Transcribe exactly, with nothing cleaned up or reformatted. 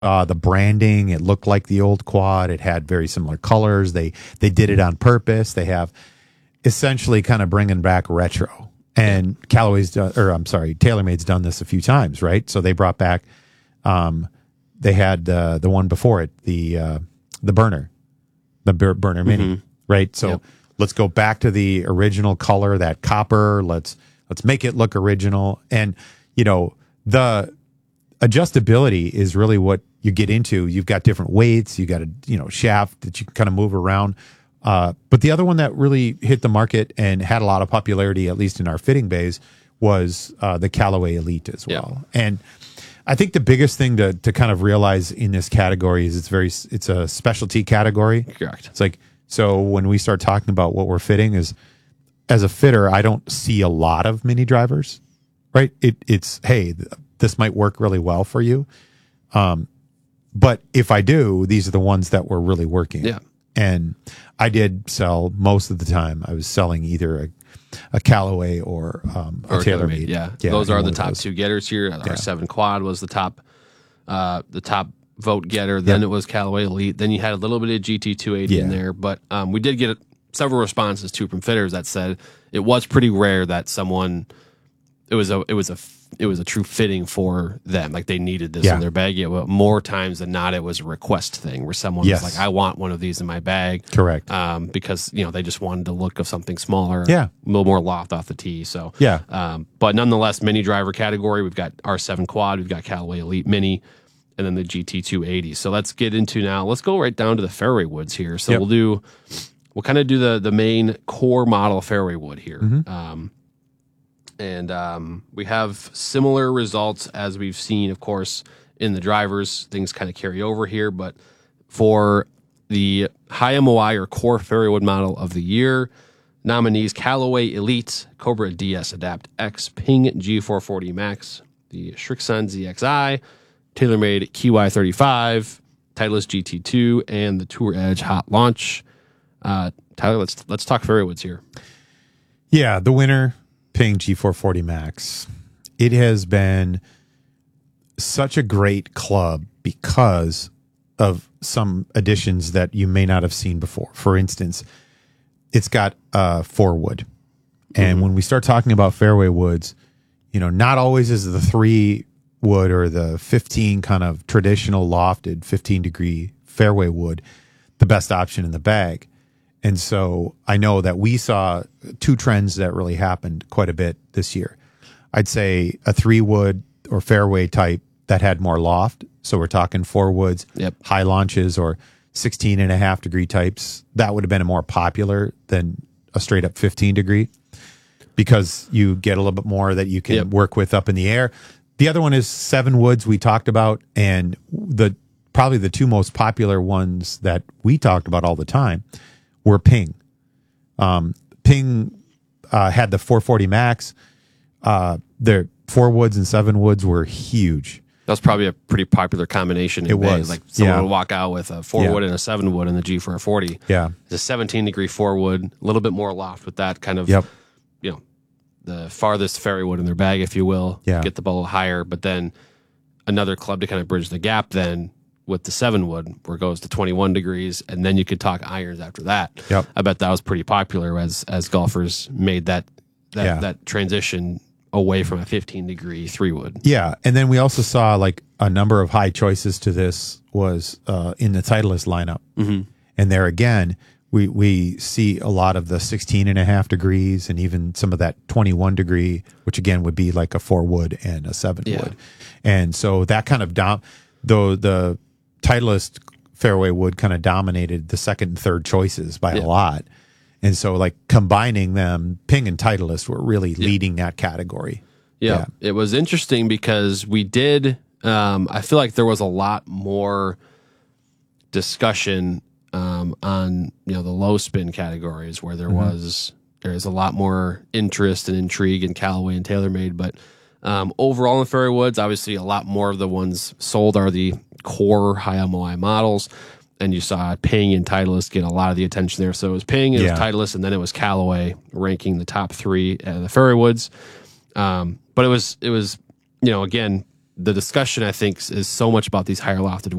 Uh, the branding, it looked like the old quad. It had very similar colors. They they did it on purpose. They have essentially kind of bringing back retro. And Callaway's done, or I'm sorry, TaylorMade's done this a few times, right? So they brought back, um, they had uh, the one before it, the uh, the burner, the bur- burner mini, Mm-hmm. right? So Yep. let's go back to the original color, that copper. Let's let's make it look original. And you know, the adjustability is really what you get into. You've got different weights. You got a you know shaft that you can kind of move around. Uh, but the other one that really hit the market and had a lot of popularity, at least in our fitting bays, was uh, the Callaway Elite as well. Yeah. And I think the biggest thing to to kind of realize in this category is it's very it's a specialty category. Correct. It's like, so when we start talking about what we're fitting, is as a fitter, I don't see a lot of mini drivers, right? It it's hey, th- this might work really well for you. Um, but if I do, these are the ones that were really working. Yeah. And I did sell most of the time. I was selling either a, a Callaway or um, a Or TaylorMade. Yeah. those are one the of top those. two getters here. Our seven quad was the top, uh, the top vote getter. Then Yeah. it was Callaway Elite. Then you had a little bit of G T two eighty in Yeah. there, but um, we did get several responses too from fitters that said it was pretty rare that someone it was a it was a it was a true fitting for them. Like they needed this Yeah. in their bag. Yeah, well, more times than not, it was a request thing where someone Yes. was like, "I want one of these in my bag." Correct. Um, because you know they just wanted the look of something smaller, Yeah. a little more loft off the tee. So Yeah. um, but nonetheless, mini driver category, we've got R seven quad, we've got Callaway Elite Mini, and then the G T two eighty. So let's get into now. Let's go right down to the fairway woods here. So Yep. we'll do, we'll kind of do the the main core model fairway wood here. Mm-hmm. Um, and um, we have similar results as we've seen, of course, in the drivers. Things kind of carry over here, but for the high M O I or core fairway wood model of the year, nominees Callaway Elite, Cobra D S Adapt X, Ping G four forty Max, the Srixon Z X I, TaylorMade Q Y thirty-five, Titleist G T two, and the Tour Edge Hot Launch. Uh, Tyler, let's let's talk fairway woods here. Yeah, the winner, Ping G four forty Max. It has been such a great club because of some additions that you may not have seen before. For instance, it's got uh, four wood. And Mm-hmm. when we start talking about fairway woods, you know, not always is the three wood or the fifteen kind of traditional lofted fifteen degree fairway wood the best option in the bag. And so I know that we saw two trends that really happened quite a bit this year. I'd say a three wood or fairway type that had more loft. So we're talking four woods, Yep. high launches, or sixteen and a half degree types. That would have been more popular than a straight up fifteen degree because you get a little bit more that you can Yep. work with up in the air. The other one is seven woods we talked about, and the probably the two most popular ones that we talked about all the time were Ping. Um, Ping uh, had the four forty Max. Uh, their four woods and seven woods were huge. That was probably a pretty popular combination. In It Bay. was, Like someone yeah. would walk out with a four Yeah. wood and a seven wood in the G four forty. Yeah. It's a seventeen degree four wood, a little bit more loft with that kind of, Yep. you know, the farthest fairway wood in their bag, if you will. Yeah. Get the ball higher, but then another club to kind of bridge the gap then with the seven wood where it goes to twenty-one degrees, and then you could talk irons after that. Yep. I bet that was pretty popular as as golfers made that that, Yeah. that transition away from a fifteen degree three wood. Yeah, and then we also saw like a number of high choices to this was uh, in the Titleist lineup, mm-hmm. and there again we we see a lot of the sixteen and a half degrees and even some of that twenty-one degree, which again would be like a four wood and a seven Yeah. wood, and so that kind of dom though the Titleist fairway wood kind of dominated the second and third choices by Yeah. a lot, and so like combining them, Ping and Titleist were really leading that category. Yeah, Yeah. it was interesting because we did. Um, I feel like there was a lot more discussion um, on you know the low spin categories where there Mm-hmm. was there is a lot more interest and intrigue in Callaway and TaylorMade, but um, overall in fairway woods, obviously a lot more of the ones sold are the core high M O I models. And you saw Ping and Titleist get a lot of the attention there. So it was Ping, it Yeah. was Titleist, and then it was Callaway ranking the top three at the fairway woods. Um, but it was, it was, you know, again, the discussion, I think, is so much about these higher lofted